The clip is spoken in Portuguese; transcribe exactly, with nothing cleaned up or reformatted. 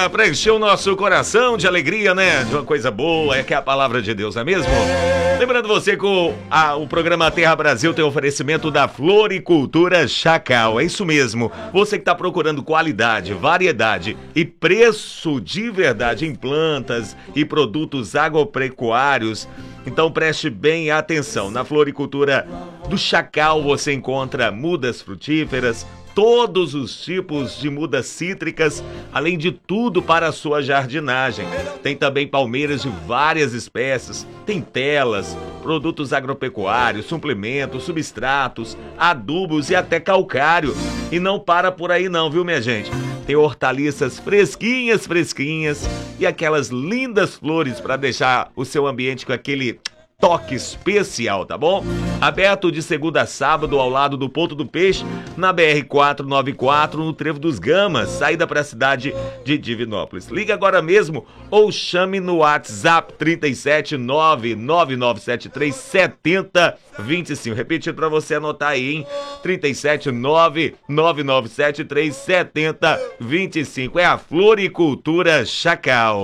para preencher o nosso coração de alegria, né? De uma coisa boa, é que é a palavra de Deus, não é mesmo? Lembrando você que o, a, o programa Terra Brasil tem oferecimento da Floricultura Chacal. É isso mesmo. Você que está procurando qualidade, variedade e preço de verdade em plantas e produtos agropecuários, então preste bem atenção. Na Floricultura do Chacal você encontra mudas frutíferas, todos os tipos de mudas cítricas, além de tudo para a sua jardinagem. Tem também palmeiras de várias espécies, tem telas, produtos agropecuários, suplementos, substratos, adubos e até calcário. E não para por aí não, viu, minha gente? Tem hortaliças fresquinhas, fresquinhas e aquelas lindas flores para deixar o seu ambiente com aquele toque especial, tá bom? Aberto de segunda a sábado ao lado do Ponto do Peixe, na B R quatrocentos e noventa e quatro, no Trevo dos Gamas, saída para a cidade de Divinópolis. Liga agora mesmo ou chame no WhatsApp trinta e sete, nove nove nove sete três, sete zero dois cinco. Repetindo para você anotar aí, hein? trinta e sete, nove nove nove sete três, sete zero dois cinco. É a Floricultura Chacal.